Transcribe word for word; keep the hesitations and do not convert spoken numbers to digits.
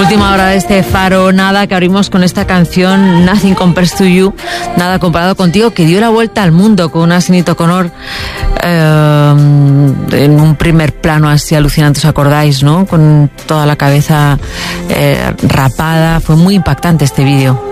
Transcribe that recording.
Última hora de este Faro Nada, que abrimos con esta canción Nothing Compares to You, nada comparado contigo, que dio la vuelta al mundo con una Sinéad O'Connor eh, en un primer plano así alucinante, ¿os acordáis, no? Con toda la cabeza eh, rapada. Fue muy impactante este vídeo.